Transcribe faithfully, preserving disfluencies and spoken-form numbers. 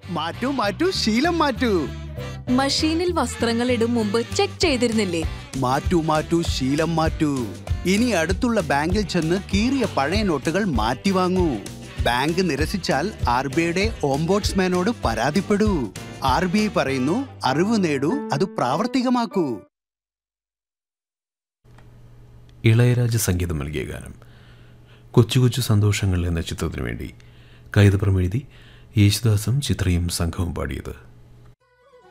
മാറ്റൂ മാറ്റൂ ശീലം മാറ്റൂ. മഷീനിൽ വസ്ത്രങ്ങൾ ഇടും മുമ്പ് ചെക്ക് ചെയ്തിരുന്നില്ലേ? മാറ്റൂ മാറ്റൂ ശീലം മാറ്റൂ. ഇനി അടുത്തുള്ള ബാങ്കിൽ ചെന്ന് കീറിയ പഴയ നോട്ടുകൾ മാറ്റി വാങ്ങൂ. ബാങ്ക് നിരസിച്ചാൽ ആർ ബി ഐയുടെ ഓംബോഡ്സ്മാനോട് പരാതിപ്പെടൂ. ആർ ബി ഐ പറയുന്നു, അറിവ് നേടൂ, അത് പ്രാവർത്തികമാക്കൂ. ഇളയരാജ സംഗീതം നൽകിയ ഗാനം കൊച്ചു കൊച്ചു സന്തോഷങ്ങൾ എന്ന ചിത്രത്തിനു വേണ്ടി കൈതപ്രം എഴുതി യേശുദാസും ചിത്രയും സംഘവും പാടിയത്.